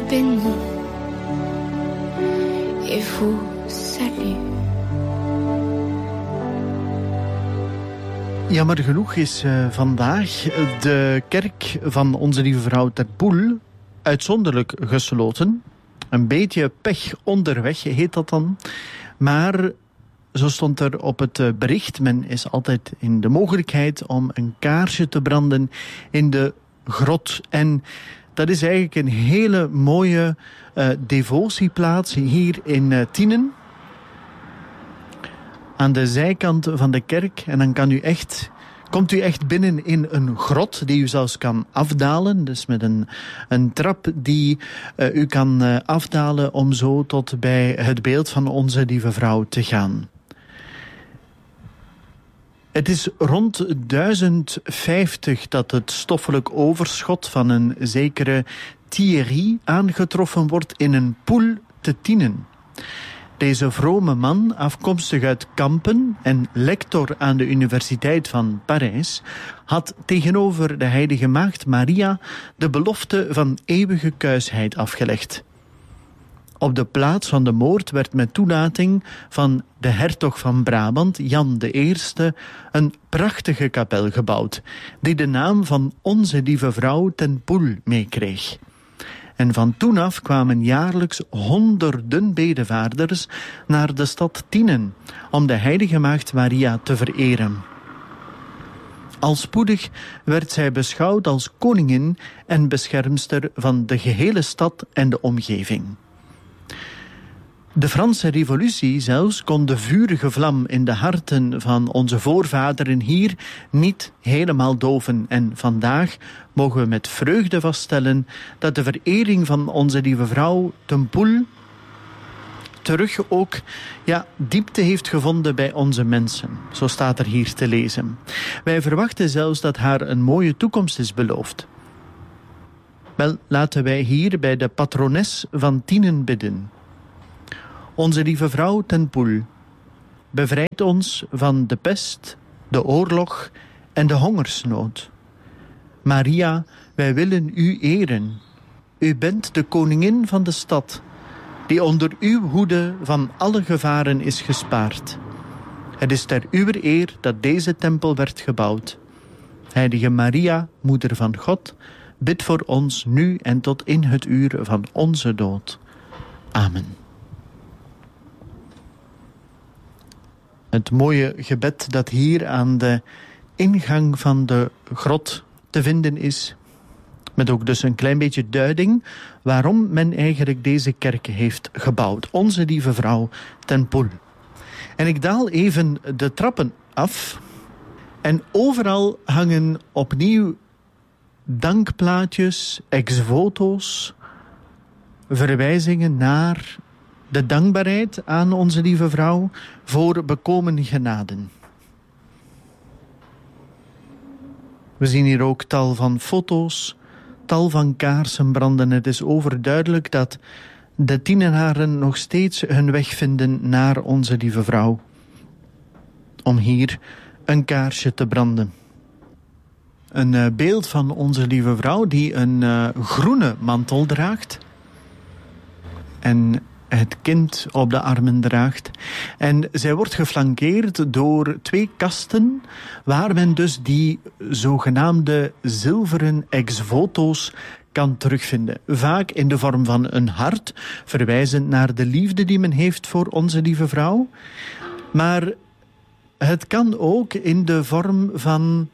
bénit et vous salue. Jammer genoeg is vandaag de kerk van Onze Lieve Vrouw ter Poel uitzonderlijk gesloten. Een beetje pech onderweg heet dat dan. Maar zo stond er op het bericht, men is altijd in de mogelijkheid om een kaarsje te branden in de grot. En dat is eigenlijk een hele mooie devotieplaats hier in Tienen. Aan de zijkant van de kerk. En dan komt u echt binnen in een grot die u zelfs kan afdalen. Dus met een trap die u kan afdalen om zo tot bij het beeld van Onze Lieve Vrouw te gaan. Het is rond 1050 dat het stoffelijk overschot van een zekere Thierry aangetroffen wordt in een poel te Tienen. Deze vrome man, afkomstig uit Kampen en lector aan de Universiteit van Parijs, had tegenover de heilige maagd Maria de belofte van eeuwige kuisheid afgelegd. Op de plaats van de moord werd met toelating van de hertog van Brabant, Jan I, een prachtige kapel gebouwd, die de naam van Onze Lieve Vrouw ten Poel meekreeg. En van toen af kwamen jaarlijks honderden bedevaarders naar de stad Tienen om de heilige maagd Maria te vereren. Al spoedig werd zij beschouwd als koningin en beschermster van de gehele stad en de omgeving. De Franse revolutie zelfs kon de vurige vlam in de harten van onze voorvaderen hier niet helemaal doven. En vandaag mogen we met vreugde vaststellen dat de verering van Onze Lieve Vrouw ten Poel terug ook diepte heeft gevonden bij onze mensen. Zo staat er hier te lezen. Wij verwachten zelfs dat haar een mooie toekomst is beloofd. Wel, laten wij hier bij de patrones van Tienen bidden. Onze Lieve Vrouw ten Poel, bevrijd ons van de pest, de oorlog en de hongersnood. Maria, wij willen u eren. U bent de koningin van de stad, die onder uw hoede van alle gevaren is gespaard. Het is ter uwer eer dat deze tempel werd gebouwd. Heilige Maria, moeder van God, bid voor ons nu en tot in het uur van onze dood. Amen. Het mooie gebed dat hier aan de ingang van de grot te vinden is, met ook dus een klein beetje duiding waarom men eigenlijk deze kerk heeft gebouwd. Onze Lieve Vrouw ten Poel. En ik daal even de trappen af en overal hangen opnieuw dankplaatjes, ex-voto's, verwijzingen naar de dankbaarheid aan Onze Lieve Vrouw voor bekomen genaden. We zien hier ook tal van foto's, tal van kaarsen branden. Het is overduidelijk dat de Tienenaren nog steeds hun weg vinden naar Onze Lieve Vrouw. Om hier een kaarsje te branden. Een beeld van Onze Lieve Vrouw die een groene mantel draagt. En het kind op de armen draagt. En zij wordt geflankeerd door 2 kasten, waar men dus die zogenaamde zilveren ex-voto's kan terugvinden. Vaak in de vorm van een hart, verwijzend naar de liefde die men heeft voor Onze Lieve Vrouw. Maar het kan ook in de vorm van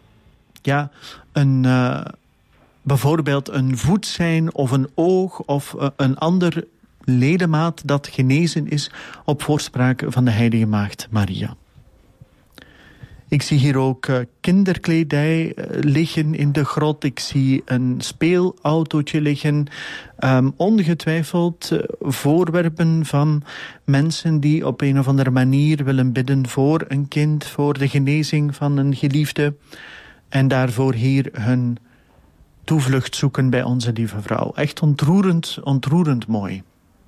bijvoorbeeld een voet zijn of een oog of een ander ledemaat dat genezen is op voorspraak van de heilige maagd Maria. Ik zie hier ook kinderkledij liggen in de grot. Ik zie een speelautootje liggen. Ongetwijfeld voorwerpen van mensen die op een of andere manier willen bidden voor een kind, voor de genezing van een geliefde. En daarvoor hier hun toevlucht zoeken bij Onze Lieve Vrouw. Echt ontroerend mooi.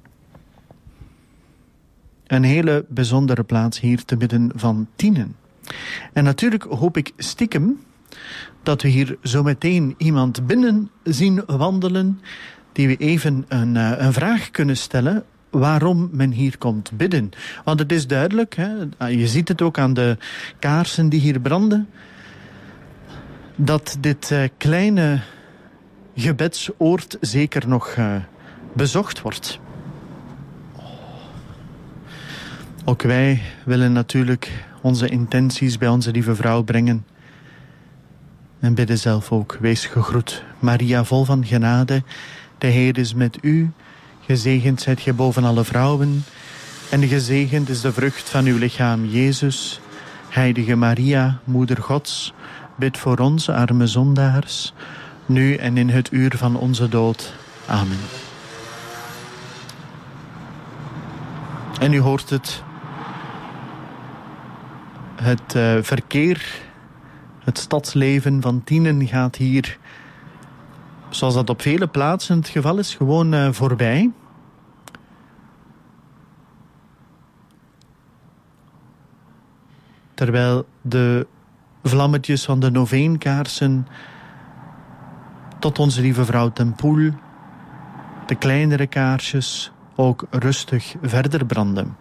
Een hele bijzondere plaats hier te midden van Tienen. En natuurlijk hoop ik stiekem dat we hier zo meteen iemand binnen zien wandelen die we even een vraag kunnen stellen waarom men hier komt bidden. Want het is duidelijk, hè, je ziet het ook aan de kaarsen die hier branden, dat dit kleine gebedsoord zeker nog bezocht wordt. Ook wij willen natuurlijk onze intenties bij onze lieve vrouw brengen. En bidden zelf ook. Wees gegroet, Maria, vol van genade. De Heer is met u. Gezegend zijt gij boven alle vrouwen. En gezegend is de vrucht van uw lichaam, Jezus. Heilige Maria, Moeder Gods, bid voor ons, arme zondaars, nu en in het uur van onze dood. Amen. En u hoort het. Het verkeer, het stadsleven van Tienen gaat hier, zoals dat op vele plaatsen het geval is, gewoon voorbij. Terwijl de vlammetjes van de noveenkaarsen tot onze lieve vrouw ten Poel, de kleinere kaarsjes, ook rustig verder branden.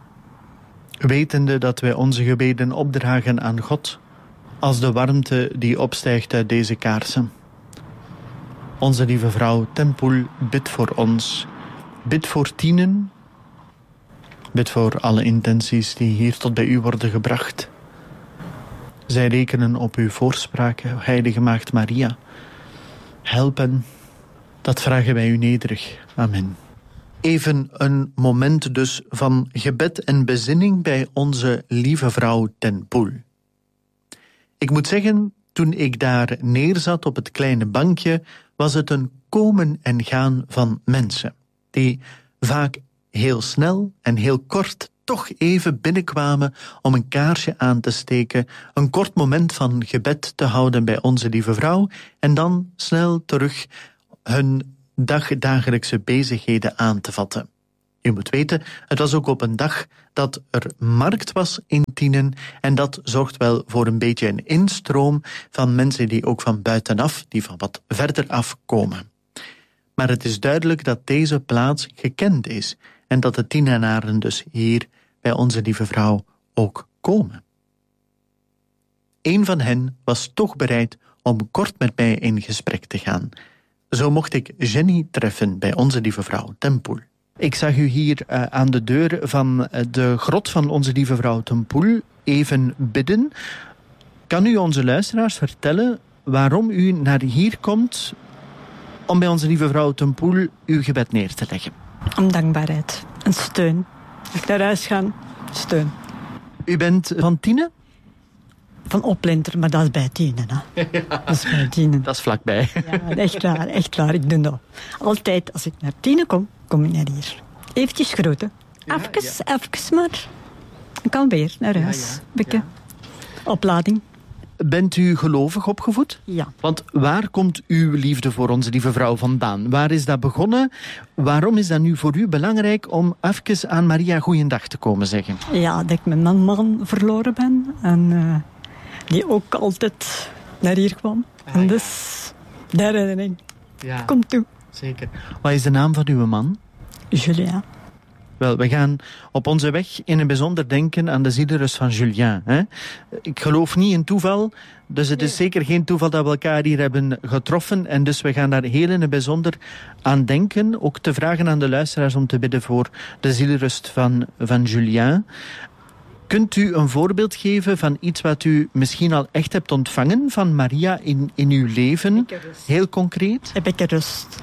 Wetende dat wij onze gebeden opdragen aan God als de warmte die opstijgt uit deze kaarsen. Onze lieve vrouw ten Poel, bid voor ons. Bid voor Tienen. Bid voor alle intenties die hier tot bij u worden gebracht. Zij rekenen op uw voorspraak, heilige Maagd Maria. Help hen. Dat vragen wij u nederig. Amen. Even een moment dus van gebed en bezinning bij onze lieve vrouw ten Poel. Ik moet zeggen, toen ik daar neerzat op het kleine bankje, was het een komen en gaan van mensen, die vaak heel snel en heel kort toch even binnenkwamen om een kaarsje aan te steken, een kort moment van gebed te houden bij onze lieve vrouw en dan snel terug hun dagelijkse bezigheden aan te vatten. U moet weten, het was ook op een dag dat er markt was in Tienen en dat zorgt wel voor een beetje een instroom van mensen die ook van buitenaf, die van wat verder af komen. Maar het is duidelijk dat deze plaats gekend is en dat de Tienenaren dus hier bij onze lieve vrouw ook komen. Een van hen was toch bereid om kort met mij in gesprek te gaan. Zo mocht ik Jenny treffen bij onze lieve vrouw ten Poel. Ik zag u hier aan de deur van de grot van onze lieve vrouw ten Poel even bidden. Kan u onze luisteraars vertellen waarom u naar hier komt om bij onze lieve vrouw ten Poel uw gebed neer te leggen? Om dankbaarheid en steun. Als ik naar huis ga, steun. U bent van Tienen? Van Oplenter, maar dat is bij Tienen. Hè. Ja. Dat is bij Tienen. Dat is vlakbij. Ja, echt waar. Ik doe dat. Altijd, als ik naar Tienen kom, kom ik naar hier. Eventjes groeten. Even maar. Ik kan weer naar huis. Ja. Oplading. Bent u gelovig opgevoed? Ja. Want waar komt uw liefde voor onze lieve vrouw vandaan? Waar is dat begonnen? Waarom is dat nu voor u belangrijk om even aan Maria goeiedag te komen zeggen? Ja, dat ik met mijn man verloren ben. En die ook altijd naar hier kwam. En dus, de herinnering. Ja. Komt toe. Zeker. Wat is de naam van uw man? Julien. Wel, we gaan op onze weg in een bijzonder denken aan de zielerust van Julien. Hè? Ik geloof niet in toeval, dus het is zeker geen toeval dat we elkaar hier hebben getroffen. En dus we gaan daar heel in het bijzonder aan denken. Ook te vragen aan de luisteraars om te bidden voor de zielerust van Julien. Kunt u een voorbeeld geven van iets wat u misschien al echt hebt ontvangen van Maria in uw leven? Heel concreet? Heb ik rust.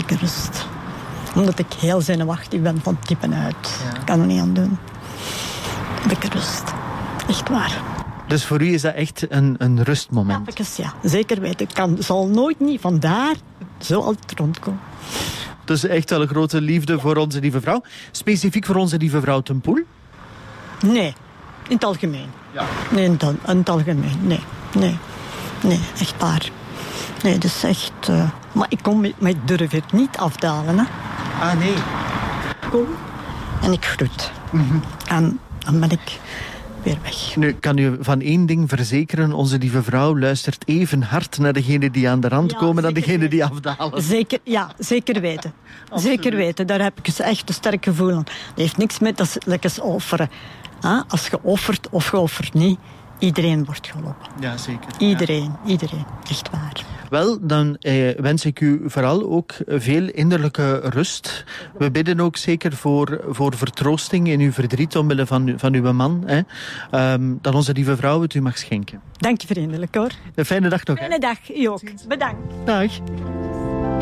Omdat ik heel zenuwachtig ben van typen uit. Ja. Ik kan er niet aan doen. Heb ik rust. Echt waar. Dus voor u is dat echt een rustmoment? Ja, zeker weten. Ik zal nooit niet vandaar zo altijd rondkomen. Dus echt wel een grote liefde voor onze lieve vrouw. Specifiek voor onze lieve vrouw ten Poel? Nee, in het algemeen. Ja. Nee, in het algemeen. Nee, echt waar. Nee, dat is echt... Maar ik durf het niet afdalen, hè. Ah, nee. Kom. En ik groet. Mm-hmm. En dan ben ik weer weg. Nu, kan u van één ding verzekeren, onze lieve vrouw luistert even hard naar degenen die aan de rand komen dan degenen die afdalen. Zeker weten. Zeker weten, daar heb ik echt een sterk gevoel aan. Dat heeft niks met, dat is lekker als offeren. Als je offert of je offert niet, iedereen wordt geholpen. Ja, zeker. Iedereen, echt waar. Wel, dan wens ik u vooral ook veel innerlijke rust. We bidden ook zeker voor vertroosting in uw verdriet omwille van uw man. Dat onze lieve vrouw het u mag schenken. Dank je vriendelijk hoor. Een fijne dag nog. Fijne dag, u ook. Bedankt. Dag.